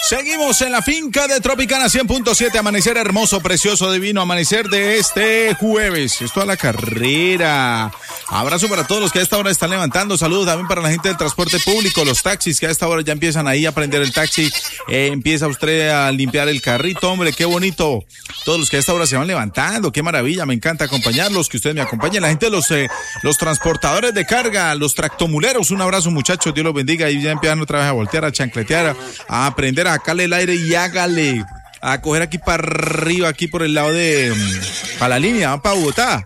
Seguimos en la finca de Tropicana 100.7, amanecer hermoso, precioso, divino, amanecer de este jueves. Esto a la carrera. Abrazo para todos los que a esta hora están levantando. Saludos también para la gente del transporte público, los taxis que a esta hora ya empiezan ahí a prender el taxi. Empieza usted a limpiar el carrito, hombre, qué bonito. Todos los que a esta hora se van levantando, qué maravilla, me encanta acompañarlos, que ustedes me acompañen. La gente de los transportadores de carga, los tractomuleros, un abrazo muchachos, Dios los bendiga. Y ya empiezan otra vez a voltear, a chancletear, a aprender a sacarle el aire y hágale, a coger aquí para arriba, aquí por el lado de, para la línea, van para Bogotá.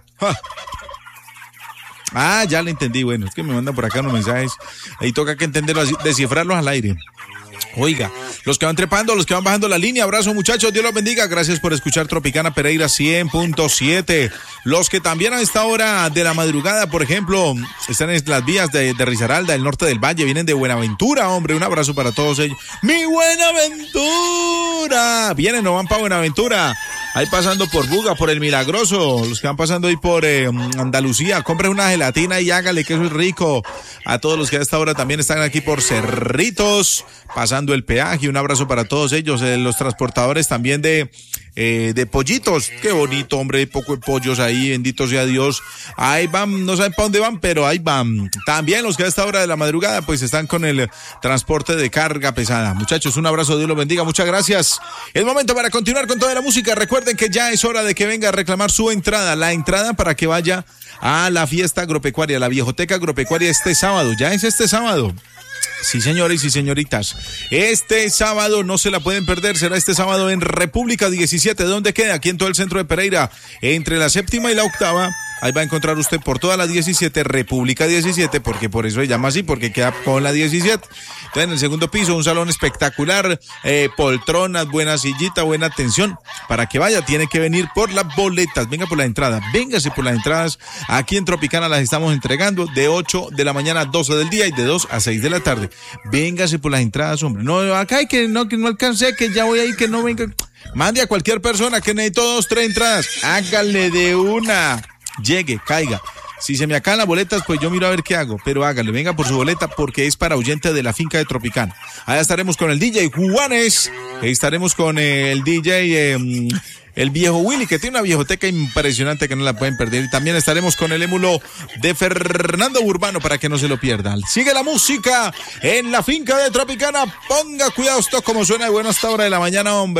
Ah, ya le entendí, bueno, es que me mandan por acá unos mensajes, ahí toca que entenderlos, descifrarlos al aire. Oiga, los que van trepando, los que van bajando la línea, abrazo muchachos, Dios los bendiga, gracias por escuchar Tropicana Pereira 100.7. Los que también a esta hora de la madrugada, por ejemplo, están en las vías de Risaralda, el norte del Valle, vienen de Buenaventura, hombre, un abrazo para todos ellos. ¡Mi Buenaventura! Vienen o van para Buenaventura, ahí pasando por Buga, por el Milagroso, los que van pasando ahí por Andalucía, compren una gelatina y hágale, que eso es rico. A todos los que a esta hora también están aquí por Cerritos, pasando el peaje, un abrazo para todos ellos, los transportadores también de pollitos, qué bonito, hombre, hay poco de pollos ahí, bendito sea Dios, ahí van, no saben para dónde van, pero ahí van. También los que a esta hora de la madrugada pues están con el transporte de carga pesada. Muchachos, un abrazo, Dios los bendiga, muchas gracias. Es momento para continuar con toda la música. Recuerden que ya es hora de que venga a reclamar su entrada, la entrada para que vaya a la fiesta agropecuaria, la Viejoteca Agropecuaria este sábado, ya es este sábado. Sí, señores y señoritas, este sábado no se la pueden perder, será este sábado en República 17, ¿dónde queda? Aquí en todo el centro de Pereira, entre la 7ª y la 8ª, ahí va a encontrar usted por toda la 17, República 17, porque por eso se llama así, porque queda con la 17. Entonces, en el segundo piso, un salón espectacular, poltronas, buena sillita, buena atención, para que vaya, tiene que venir por las boletas, venga por la entrada, véngase por las entradas, aquí en Tropicana las estamos entregando de 8 de la mañana a 12 del día y de 2 a 6 de la tarde. Véngase por las entradas, hombre. No, acá hay que no alcancé, que ya voy ahí, que no venga. Mande a cualquier persona que necesite 2, 3 entradas. Hágale de una. Llegue, caiga. Si se me acaban las boletas, pues yo miro a ver qué hago. Pero hágale, venga por su boleta porque es para oyente de la finca de Tropicana. Allá estaremos con el DJ Juanes. Estaremos con el DJ... el viejo Willy, que tiene una viejoteca impresionante que no la pueden perder. Y también estaremos con el émulo de Fernando Urbano para que no se lo pierdan. Sigue la música en la finca de Tropicana. Ponga cuidado esto como suena de buena hasta hora de la mañana, hombre.